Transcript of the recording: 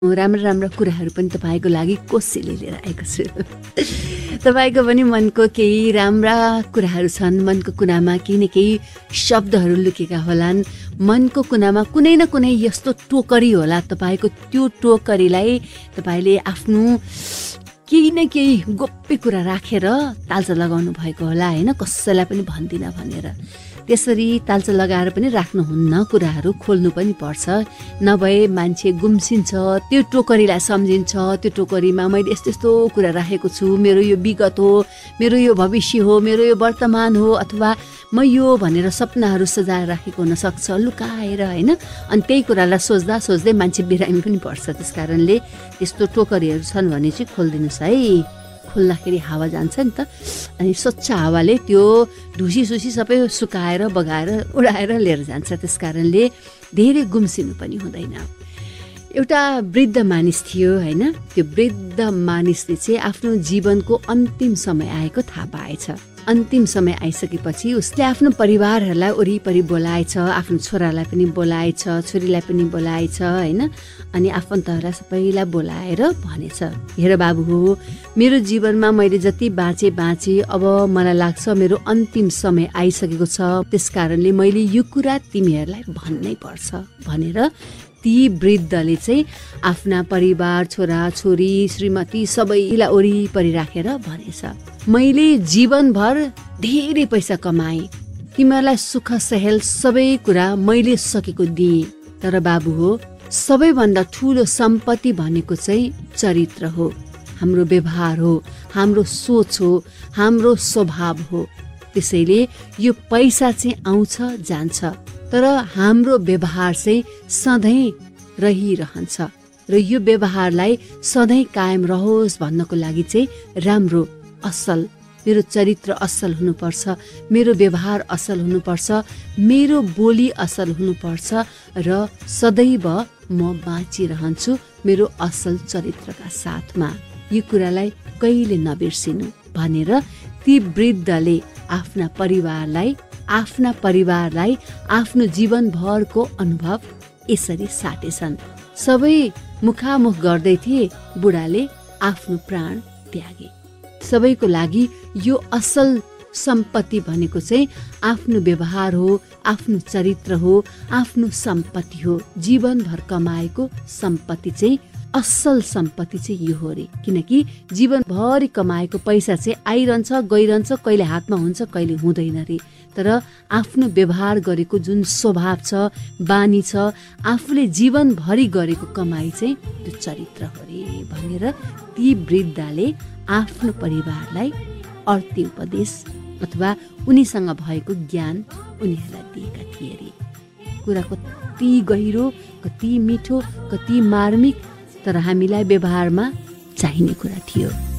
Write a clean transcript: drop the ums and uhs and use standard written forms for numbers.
राम्रो राम्रो कुराहरू पनि तपाईँको लागि कोसेली लिएर आएको छु। तपाईँको पनि मनको केही राम्रा कुराहरू छन्, मनको कुनामा केही न केही शब्दहरू लुकेका होलान्, मनको कुनामा कुनै न कुनै यस्तो टोकरी होला, तपाईँको त्यो टोकरीलाई तपाईँले आफ्नो केही न केही गोप्य कुरा राखेर तालचा लगाउनु भएको होला होइन, कसैलाई पनि भन्दिनँ भनेर। त्यसरी तालचा लगाएर पनि राख्नुहुन्न, कुराहरू खोल्नु पनि पर्छ, नभए मान्छे गुम्सिन्छ, त्यो टोकरीलाई सम्झिन्छ, त्यो टोकरीमा मैले यस्तो यस्तो कुरा राखेको छु, मेरो यो विगत हो, मेरो यो भविष्य हो, मेरो यो वर्तमान हो, अथवा म यो भनेर सपनाहरू सजाएर राखेको हुनसक्छ लुकाएर होइन। अनि त्यही कुरालाई सोच्दा सोच्दै मान्छे बिरामी पनि पर्छ। त्यस कारणले त्यस्तो टोकरीहरू छन् भने चाहिँ खोलिदिनुहोस् है, खोल्दाखेरि हावा जान्छ नि त, अनि स्वच्छ हावाले त्यो ढुसी सुसी सबै सुकाएर बगाएर उडाएर लिएर जान्छ। त्यस कारणले धेरै गुम्सिनु पनि हुँदैन। एउटा वृद्ध मानिस थियो होइन, त्यो वृद्ध मानिसले चाहिँ आफ्नो जीवनको अन्तिम समय आएको थाहा पाएछ। अन्तिम समय आइसकेपछि उसले आफ्नो परिवारहरूलाई वरिपरि बोलाएछ, आफ्नो छोरालाई पनि बोलाएछ, छोरीलाई पनि बोलाएछ होइन, अनि आफन्तहरूलाई सबैलाई बोलाएर भनेछ, हेर बाबु हो, मेरो जीवनमा मैले जति बाँचे, अब मलाई लाग्छ मेरो अन्तिम समय आइसकेको छ, त्यस कारणले मैले यो कुरा तिमीहरूलाई भन्नै पर्छ भनेर ती वृद्धले चाहिँ आफ्ना परिवार, छोरा छोरी, श्रीमती सबैलाई वरिपरि राखेर भनेछ, मैले जीवनभर धेरै पैसा कमाएँ, तिमीहरूलाई सुख सहेल सबै कुरा मैले सकेको दिएँ, तर बाबु हो, सबैभन्दा ठुलो सम्पत्ति भनेको चाहिँ चरित्र हो, हाम्रो व्यवहार हो, हाम्रो सोच हो, हाम्रो स्वभाव हो। त्यसैले यो पैसा चाहिँ आउँछ जान्छ, तर हाम्रो व्यवहार चाहिँ सधैँ रहिरहन्छ, र यो व्यवहारलाई सधैँ कायम रहोस् भन्नको लागि चाहिँ राम्रो असल, मेरो चरित्र असल हुनुपर्छ, मेरो व्यवहार असल हुनुपर्छ, मेरो बोली असल हुनुपर्छ, र सदैव म बाँचिरहन्छु मेरो असल चरित्रका साथमा। यो कुरालाई कहिले नबिर्सिनु भनेर ती वृद्धले आफ्ना परिवारलाई आफ्नो जीवनभरको अनुभव यसरी साटेछन्। सबै मुखामुख गर्दै थिए, बुढाले आफ्नो प्राण त्यागे। सबैको लागि यो असल सम्पत्ति भनेको चाहिँ आफ्नो व्यवहार हो, आफ्नो चरित्र हो, आफ्नो सम्पत्ति हो। जीवनभर कमाएको सम्पत्ति चाहिँ असल सम्पत्ति चाहिँ यो हो रे, किनकि जीवनभरि कमाएको पैसा चाहिँ आइरहन्छ गइरहन्छ, कहिले हातमा हुन्छ कहिले हुँदैन रे, तर आफ्नो व्यवहार गरेको जुन स्वभाव छ, बानी छ, आफूले जीवनभरि गरेको कमाई चाहिँ त्यो चरित्र हो रे भनेर ती वृद्धले आफ्नो परिवारलाई अर्ती उपदेश अथवा उनीसँग भएको ज्ञान उनीहरूलाई दिएका थिए रे। कुरा कति गहिरो, कति मिठो, कति मार्मिक, तर हामीलाई व्यवहारमा चाहिने कुरा थियो।